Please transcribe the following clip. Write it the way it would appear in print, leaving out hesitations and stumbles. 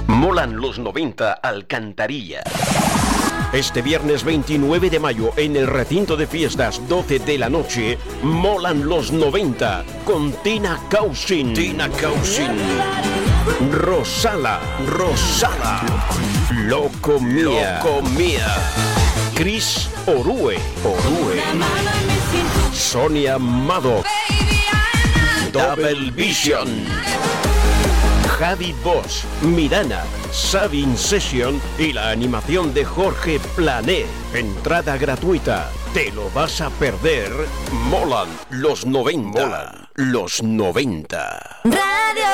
Molan los 90 Alcantarilla. Este viernes 29 de mayo en el recinto de fiestas 12 de la noche, Molan los 90 con Tina Causin. Rosala. Loco Mía. Chris Orue. Sonia Maddox. Double Vision. Javi Bosch, Mirana, Sabin Session y la animación de Jorge Plané. Entrada gratuita. ¿Te lo vas a perder? Molan los 90. Radio